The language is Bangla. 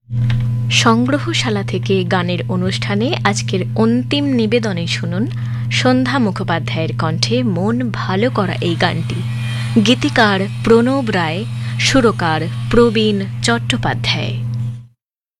সংগ্রহশালা থেকে গানের অনুষ্ঠানে আজকের অন্তিম নিবেদনে শুনুন সন্ধ্যা মুখোপাধ্যায়ের কণ্ঠে মন ভালো করা এই গানটি। গীতিকার প্রণব রায়, সুরকার প্রবীণ চট্টোপাধ্যায়।